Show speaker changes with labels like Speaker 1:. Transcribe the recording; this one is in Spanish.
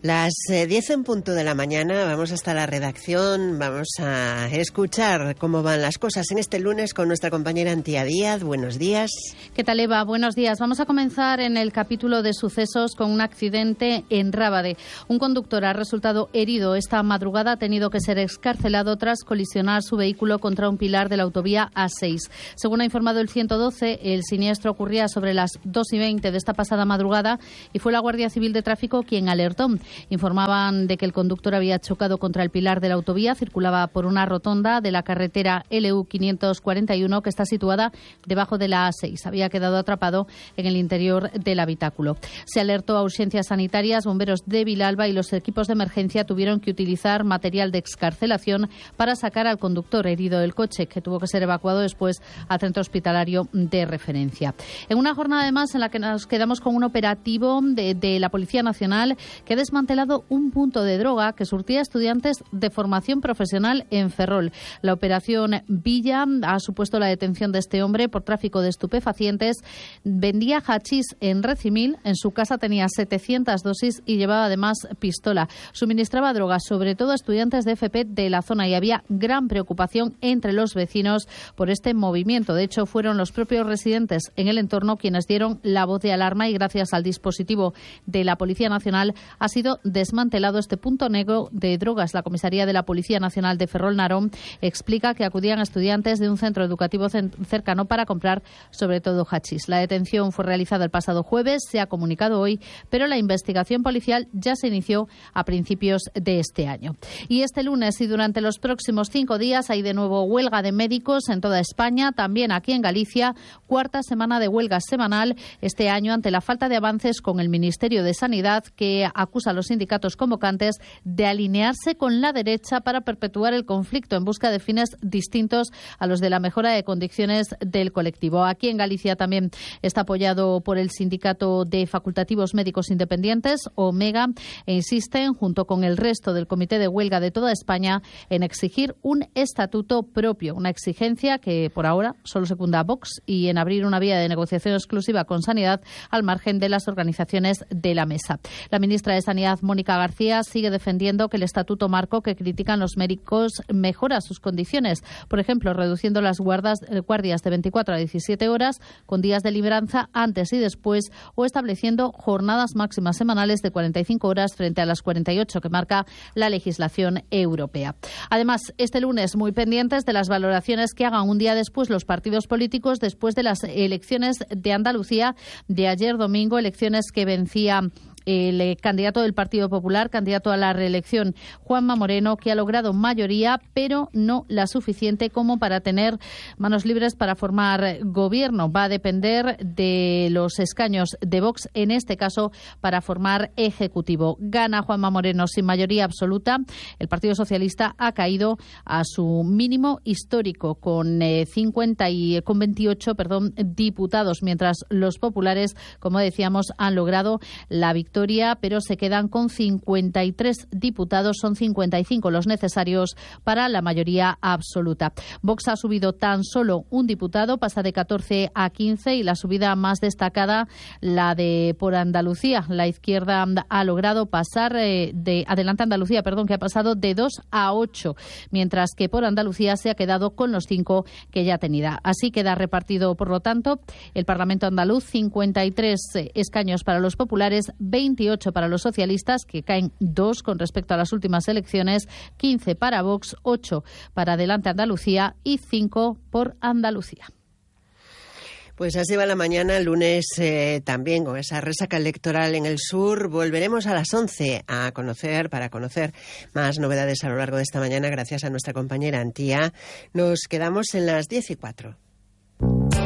Speaker 1: Las 10 en punto de la mañana, vamos hasta la redacción, vamos a escuchar cómo van las cosas en este lunes con nuestra compañera Antía Díaz. Buenos días.
Speaker 2: ¿Qué tal, Eva? Buenos días. Vamos a comenzar en el capítulo de sucesos con un accidente en Rábade. Un conductor ha resultado herido esta madrugada, ha tenido que ser excarcelado tras colisionar su vehículo contra un pilar de la autovía A6. Según ha informado el 112, el siniestro ocurría sobre las 2:20 de esta pasada madrugada y fue la Guardia Civil de Tráfico quien alertó. Informaban de que el conductor había chocado contra el pilar de la autovía, circulaba por una rotonda de la carretera LU 541 que está situada debajo de la A6. Había quedado atrapado en el interior del habitáculo. Se alertó a urgencias sanitarias, bomberos de Vilalba y los equipos de emergencia tuvieron que utilizar material de excarcelación para sacar al conductor herido del coche, que tuvo que ser evacuado después al centro hospitalario de referencia. En una jornada además en la que nos quedamos con un operativo de la Policía Nacional que ha desmantelado un punto de droga que surtía a estudiantes de formación profesional en Ferrol. La operación Villa ha supuesto la detención de este hombre por tráfico de estupefacientes. Vendía hachís en Recimil, en su casa tenía 700 dosis y llevaba además pistola. Suministraba drogas sobre todo a estudiantes de FP de la zona y había gran preocupación entre los vecinos por este movimiento. De hecho, fueron los propios residentes en el entorno quienes dieron la voz de alarma y gracias al dispositivo de la Policía Nacional ha sido desmantelado este punto negro de drogas. La comisaría de la Policía Nacional de Ferrol Narón explica que acudían estudiantes de un centro educativo cercano para comprar sobre todo hachís. La detención fue realizada el pasado jueves, se ha comunicado hoy, pero la investigación policial ya se inició a principios de este año. Y este lunes y durante los próximos 5 días hay de nuevo huelga de médicos en toda España, también aquí en Galicia, cuarta semana de huelga semanal este año ante la falta de avances con el Ministerio de Sanidad, que acusa a los sindicatos convocantes de alinearse con la derecha para perpetuar el conflicto en busca de fines distintos a los de la mejora de condiciones del colectivo. Aquí en Galicia también está apoyado por el Sindicato de Facultativos Médicos Independientes, OMEGA, e insisten, junto con el resto del Comité de Huelga de toda España, en exigir un estatuto propio, una exigencia que por ahora solo secunda a Vox, y en abrir una vía de negociación exclusiva con Sanidad al margen de las organizaciones de la mesa. La ministra de Sanidad, Mónica García, sigue defendiendo que el estatuto marco que critican los médicos mejora sus condiciones, por ejemplo, reduciendo las guardias de 24 a 17 horas con días de libranza antes y después, o estableciendo jornadas máximas semanales de 45 horas frente a las 48 que marca la legislación europea. Además, este lunes muy pendientes de las valoraciones que hagan un día después los partidos políticos después de las elecciones de Andalucía de ayer domingo, elecciones que vencía el candidato del Partido Popular, candidato a la reelección, Juanma Moreno, que ha logrado mayoría, pero no la suficiente como para tener manos libres para formar gobierno. Va a depender de los escaños de Vox, en este caso, para formar ejecutivo. Gana Juanma Moreno sin mayoría absoluta. El Partido Socialista ha caído a su mínimo histórico con 28 diputados, mientras los populares, como decíamos, han logrado la victoria, pero se quedan con 53 diputados, son 55 los necesarios para la mayoría absoluta. Vox ha subido tan solo un diputado, pasa de 14 a 15, y la subida más destacada, la de por Andalucía. La izquierda ha logrado pasar de Adelante Andalucía, que ha pasado de 2 a 8, mientras que por Andalucía se ha quedado con los 5 que ya tenía. Así queda repartido, por lo tanto, el Parlamento andaluz: 53 escaños para los populares, 28 para los socialistas, que caen 2 con respecto a las últimas elecciones, 15 para Vox, 8 para Adelante Andalucía y 5 por Andalucía.
Speaker 1: Pues así va la mañana, lunes también con esa resaca electoral en el sur. Volveremos a las 11 para conocer más novedades a lo largo de esta mañana, gracias a nuestra compañera Antía. Nos quedamos en las 10:04.